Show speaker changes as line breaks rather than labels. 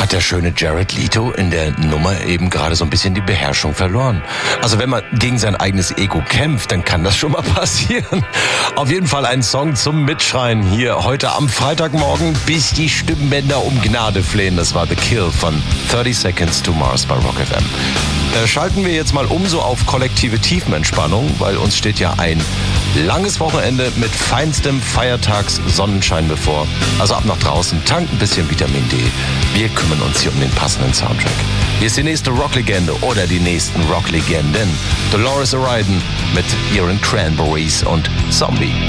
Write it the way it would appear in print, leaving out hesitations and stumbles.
hat der schöne Jared Leto in der Nummer eben gerade so ein bisschen die Beherrschung verloren. Also wenn man gegen sein eigenes Ego kämpft, dann kann das schon mal passieren. Auf jeden Fall ein Song zum Mitschreien hier heute am Freitagmorgen, bis die Stimmbänder um Gnade flehen. Das war The Kill von 30 Seconds to Mars bei Rock FM. Schalten wir jetzt mal so auf kollektive Tiefenentspannung, weil uns steht ja ein langes Wochenende mit feinstem Feiertags-Sonnenschein bevor. Also ab nach draußen, tankt ein bisschen Vitamin D. Wir kümmern uns hier um den passenden Soundtrack. Hier ist die nächste Rocklegende oder die nächsten Rocklegenden. Dolores O'Riordan mit ihren Cranberries und Zombie.